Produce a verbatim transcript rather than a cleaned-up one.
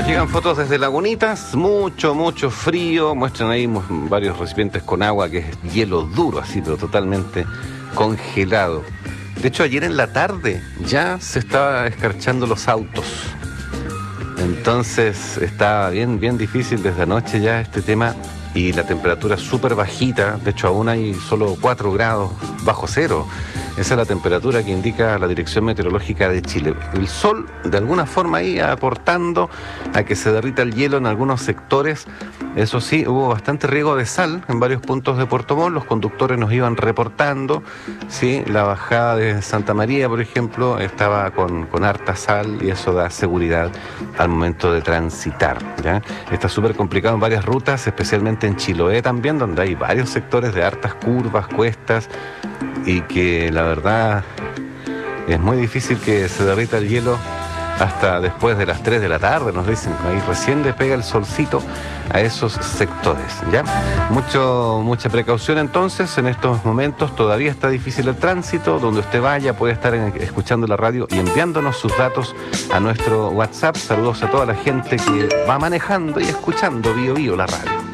Llegan fotos desde Lagunitas, mucho, mucho frío. Muestran ahí varios recipientes con agua, que es hielo duro, así, pero totalmente congelado. De hecho, ayer en la tarde ya se estaba escarchando los autos. Entonces estaba bien, bien difícil desde anoche ya este tema. Y la temperatura súper bajita. De hecho, aún hay solo cuatro grados bajo cero. Esa es la temperatura que indica la Dirección Meteorológica de Chile. El sol, de alguna forma, ahí aportando a que se derrita el hielo en algunos sectores. Eso sí, hubo bastante riego de sal en varios puntos de Puerto Montt. Los conductores nos iban reportando, ¿sí? La bajada de Santa María, por ejemplo, estaba con, con harta sal, y eso da seguridad al momento de transitar, ¿ya? Está súper complicado en varias rutas, especialmente en Chiloé también, donde hay varios sectores de hartas curvas, cuestas, y que la verdad es muy difícil que se derrita el hielo hasta después de las tres de la tarde, nos dicen. Ahí recién le pega el solcito a esos sectores, ¿ya? Mucho, mucha precaución entonces en estos momentos. Todavía está difícil el tránsito. Donde usted vaya puede estar en, escuchando la radio y enviándonos sus datos a nuestro WhatsApp. Saludos a toda la gente que va manejando y escuchando Bio Bio, la radio.